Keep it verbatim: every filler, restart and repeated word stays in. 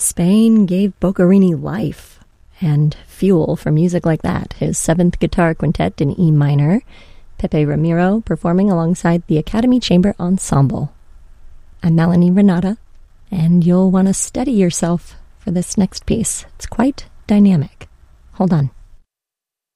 Spain gave Boccherini life and fuel for music like that. His seventh guitar quintet in E minor, Pepe Ramiro performing alongside the Academy Chamber Ensemble. I'm Melanie Renata, and you'll want to steady yourself for this next piece. It's quite dynamic. Hold on.